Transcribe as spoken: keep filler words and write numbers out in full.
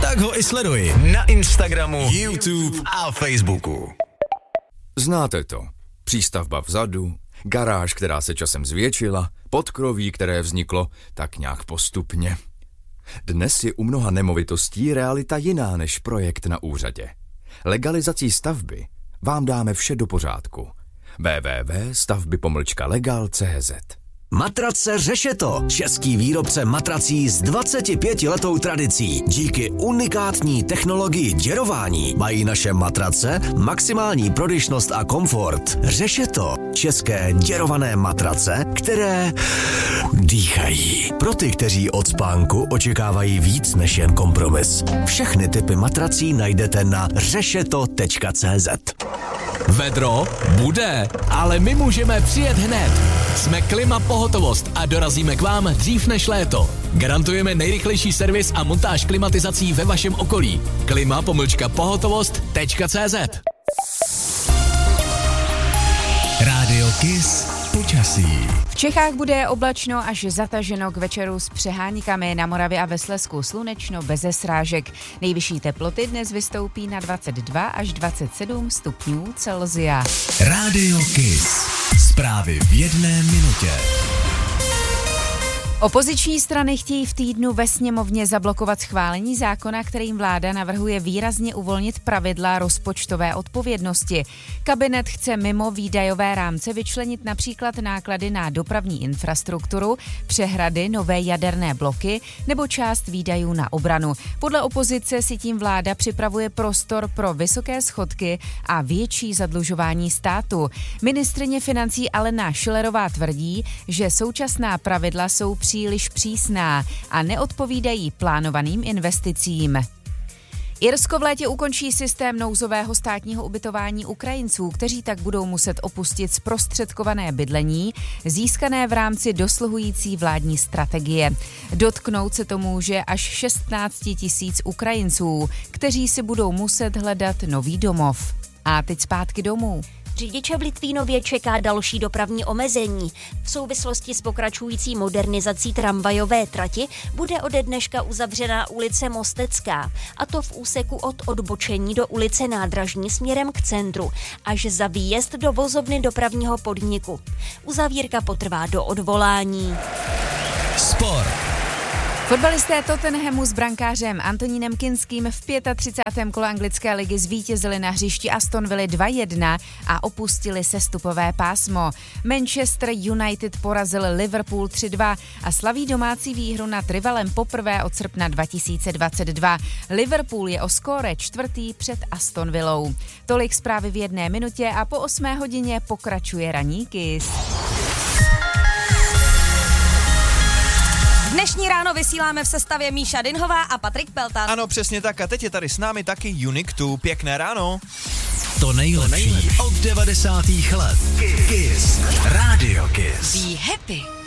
Tak ho i sleduj na Instagramu, YouTube a Facebooku. Znáte to. Přístavba vzadu, garáž, která se časem zvětšila, podkroví, které vzniklo tak nějak postupně. Dnes je u mnoha nemovitostí realita jiná než projekt na úřadě. Legalizací stavby vám dáme vše do pořádku. w w w tečka stavby pomlčka legal tečka c z Matrace Řešeto, český výrobce matrací s dvacetipětiletou tradicí. Díky unikátní technologii děrování mají naše matrace maximální prodyšnost a komfort. Řešeto, české děrované matrace, které dýchají. Pro ty, kteří od spánku očekávají víc než jen kompromis. Všechny typy matrací najdete na řešeto tečka c z. Vedro bude, ale my můžeme přijet hned. Jsme Klima Pohotovost a dorazíme k vám dřív než léto. Garantujeme nejrychlejší servis a montáž klimatizací ve vašem okolí. Klima pomlčka pohotovost tečka c z. Rádio Kiss počasí. V Čechách bude oblačno až zataženo, k večeru s přeháníkami, na Moravě a ve Slezsku slunečno beze srážek. Nejvyšší teploty dnes vystoupí na dvacet dva až dvacet sedm stupňů Celsia. Rádio Kiss. Zprávy v jedné minutě. Opoziční strany chtějí v týdnu ve sněmovně zablokovat schválení zákona, kterým vláda navrhuje výrazně uvolnit pravidla rozpočtové odpovědnosti. Kabinet chce mimo výdajové rámce vyčlenit například náklady na dopravní infrastrukturu, přehrady, nové jaderné bloky nebo část výdajů na obranu. Podle opozice si tím vláda připravuje prostor pro vysoké schodky a větší zadlužování státu. Ministryně financí Alena Schillerová tvrdí, že současná pravidla jsou příliš přísná a neodpovídají plánovaným investicím. Irsko v létě ukončí systém nouzového státního ubytování Ukrajinců, kteří tak budou muset opustit zprostředkované bydlení, získané v rámci dosluhující vládní strategie. Dotknout se to může až šestnáct tisíc Ukrajinců, kteří si budou muset hledat nový domov. A teď zpátky domů. Řidiče v Litvínově čeká další dopravní omezení. V souvislosti s pokračující modernizací tramvajové trati bude ode dneška uzavřená ulice Mostecká, a to v úseku od odbočení do ulice Nádražní směrem k centru, až za výjezd do vozovny dopravního podniku. Uzavírka potrvá do odvolání. Sport. Fotbalisté Tottenhamu s brankářem Antonínem Kinským v třicátém pátém kole anglické ligy zvítězili na hřišti Aston Villa dva jedna a opustili sestupové pásmo. Manchester United porazil Liverpool tři dva a slaví domácí výhru nad rivalem poprvé od srpna dva tisíce dvacet dva. Liverpool je o skóre čtvrtý před Aston Villou. Tolik zprávy v jedné minutě a po osmé hodině pokračuje ranní Kiss. Dnešní ráno vysíláme v sestavě Míša Dinhová a Patrik Peltan. Ano, přesně tak, a teď je tady s námi taky Unique dva. Pěkné ráno. To nejlepší od devadesátých let. Kiss. Rádio Kiss. Be happy.